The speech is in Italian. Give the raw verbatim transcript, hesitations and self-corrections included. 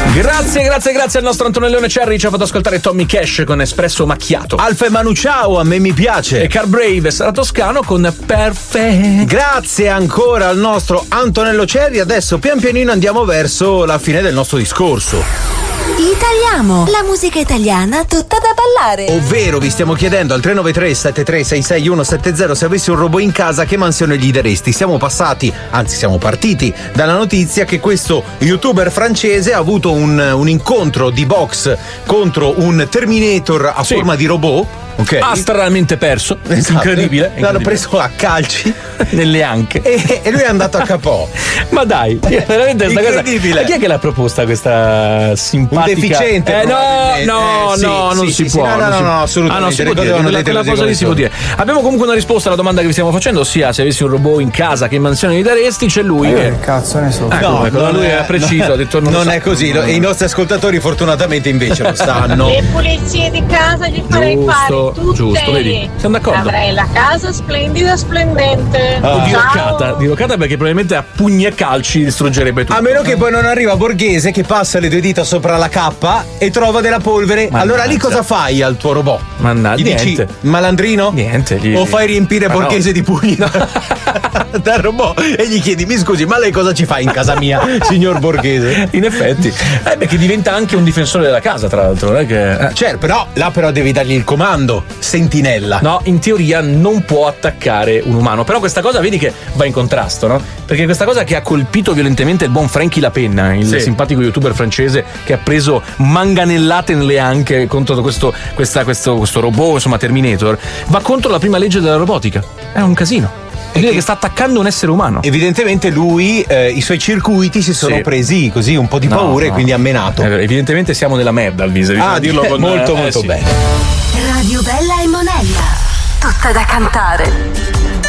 Grazie, grazie, grazie al nostro Antonello Cerri, ci ha fatto ascoltare Tommy Cash con Espresso Macchiato. Alfa e Manu ciao, a me mi piace. E Car Brave e Sara Toscano con Perfect. Grazie ancora al nostro Antonello Cerri. Adesso pian pianino andiamo verso la fine del nostro discorso. Italiamo, la musica italiana tutta da ballare. Ovvero vi stiamo chiedendo al tre nove tre sette tre sei sei uno sette zero se avessi un robot in casa che mansione gli daresti. Siamo passati, anzi siamo partiti dalla notizia che questo youtuber francese ha avuto un, un incontro di box contro un Terminator a sì. forma di robot. Okay. Ha stranamente perso, esatto. incredibile, incredibile. L'hanno preso a calci nelle anche e, e lui è andato a capo. Ma dai, veramente questa incredibile. Cosa. Ma chi è che l'ha proposta questa simpatica? Un deficiente. Eh, no, no, eh, sì, no, sì, non sì, si sì, può. No, no, no, no, assolutamente. Ah, no, si può dire, quella, quella cosa lì si può dire. Abbiamo comunque una risposta alla domanda che vi stiamo facendo, ossia se avessi un robot in casa che mansione gli daresti, c'è lui. Eh, che cazzo ne so. Ecco, no, ecco, lui è, è preciso, no, ha detto non, non so. è così, no, e i nostri ascoltatori fortunatamente invece lo sanno. Le pulizie di casa gli farei giusto, fare tutte. Giusto, vedi? Siamo d'accordo. Avrei la casa splendida, splendente. Ah. Dirocata, dirocata perché probabilmente a pugni e calci distruggerebbe tutto. A meno che poi non arriva Borghese che passa le due dita sopra la cappa e trova della polvere. Mannaggia. Allora lì cosa fai al tuo robot? Mannaggia, gli dici niente. Malandrino? Niente. Gli... O fai riempire ma Borghese no. di pugni no. dal robot e gli chiedi mi scusi ma lei cosa ci fa in casa mia signor Borghese? In effetti eh beh, che diventa anche un difensore della casa tra l'altro, non è che eh. certo, però là però devi dargli il comando sentinella. No, in teoria non può attaccare un umano, però questa cosa vedi che va in contrasto, no? Perché questa cosa che ha colpito violentemente il buon Frankie Lapenna, il sì. simpatico youtuber francese che ha preso manganellate nelle anche contro questo, questa, questo, questo robot, insomma Terminator, va contro la prima legge della robotica. È un casino. Vuol dire che sta attaccando un essere umano. Evidentemente lui, eh, i suoi circuiti si sono sì. presi così un po' di paura no, e no. quindi ha menato. Eh, evidentemente siamo nella merda, Alvise. Ah, dirlo con molto eh, molto sì. bene. Radio Bella e Monella, tutta da cantare.